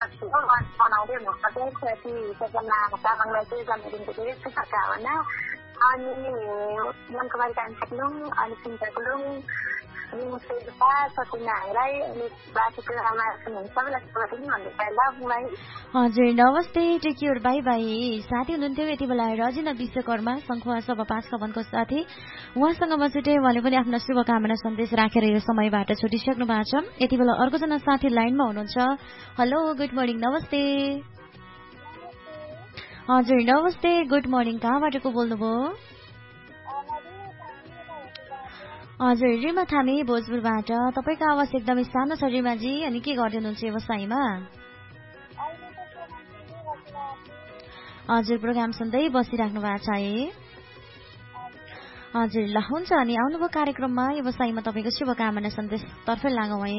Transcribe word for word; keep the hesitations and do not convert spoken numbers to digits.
सक्छु बनाउँदै हुनुपर्छ साथी सपना तामाङलाई चाहिँ जन्मदिनको धेरै शुभकामना अनि मनको बारी काम सक्नु अनि चिन्ता गुरुङ शेर्पा सचिना हाईलाई अनि बाटोको आमा हुनुहुन्छ सबैलाई शुभकामना भन्दै लभलाई। हजुर नमस्ते टेक केयर बाई बाई। साथी हुनुहुन्थ्यो यति बेला रजिना विश्वकर्मा सङ्खुवा सभा पाँच कवनको साथी उहाँसँग म छुटे उहाँले पनि आफ्नो शुभकामना सन्देश राखेर यो समयबाट छुटिसक्नु भएको छ। यति बेला अर्कोजना साथी लाइनमा हुनुहुन्छ। हेलो गुड मर्निङ नमस्ते। हजुर नमस्ते गुड मर्निङ कहाँबाट को बोल्नुभयो? हजुर रिमा थामी भोजपुरबाट। तपाईँको आवाज एकदमै सानो छ रिमाजी। अनि के गर्दै हुनुहुन्छ व्यवसायमा? हजुर प्रोग्राम सुन्दै बसिराख्नु भएको छ है? हजुर ल हुन्छ। अनि आउनुभयो कार्यक्रममा व्यवसायमा तपाईँको शुभकामना सन्देश तर्फै लागौँ है।